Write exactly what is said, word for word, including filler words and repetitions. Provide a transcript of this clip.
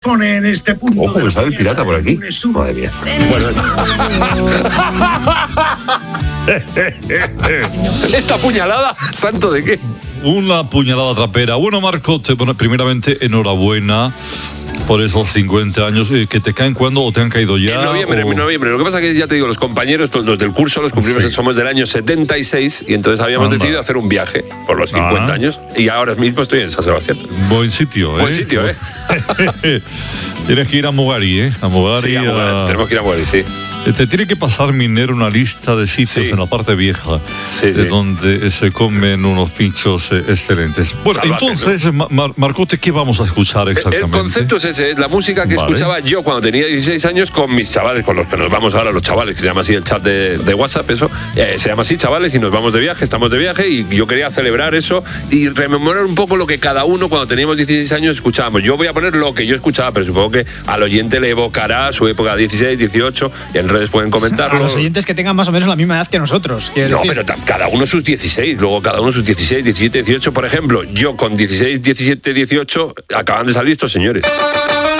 pone en este punto. Ojo, que sale el pirata por aquí. Madre mía. Bueno. Esta puñalada, ¿santo de qué? Una puñalada trapera. Bueno, Marco, te, bueno, primeramente, enhorabuena por esos cincuenta años. Eh, ¿Que te caen cuándo o te han caído ya? En noviembre, o... en noviembre. Lo que pasa es que ya te digo, los compañeros, los del curso, los cumplimos, sí. Somos del año setenta y seis y entonces habíamos Anda. decidido hacer un viaje por los cincuenta ah. años y ahora mismo estoy en San Sebastián. Buen sitio, ¿eh? Buen sitio, ¿eh? Tienes que ir a Mogari, ¿eh? A Mogari. Sí, a Mogari. A... Tenemos que ir a Mogari, sí. Te tiene que pasar, Minero, una lista de sitios sí. en la parte vieja, sí, de sí. donde se comen unos pinchos eh, excelentes. Bueno, Salvaje, entonces, ¿no? Mar- Marcote, ¿qué vamos a escuchar exactamente? El concepto es ese, es la música que vale. escuchaba yo cuando tenía dieciséis años con mis chavales, con los que nos vamos ahora, los chavales, que se llama así el chat de, de WhatsApp, eso, eh, se llama así, chavales, y nos vamos de viaje, estamos de viaje, y yo quería celebrar eso y rememorar un poco lo que cada uno cuando teníamos dieciséis años escuchábamos. Yo voy a poner lo que yo escuchaba, pero supongo que al oyente le evocará su época dieciséis, dieciocho, y en redes pueden comentarlo. A los oyentes que tengan más o menos la misma edad que nosotros. No, decir. pero tam, cada uno sus dieciséis, luego cada uno sus dieciséis, diecisiete, dieciocho, por ejemplo. Yo con dieciséis, diecisiete, dieciocho acaban de salir estos señores.